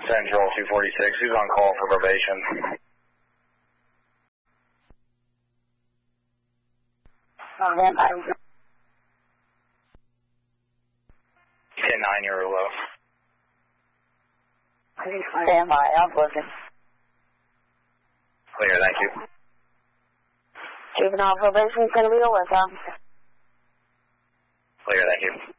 Central 246. Who's on call for probation? 10-9, you're low. Stand by, I'm looking. Clear, thank you. Juvenile probation is going to be over, officer. Clear, thank you.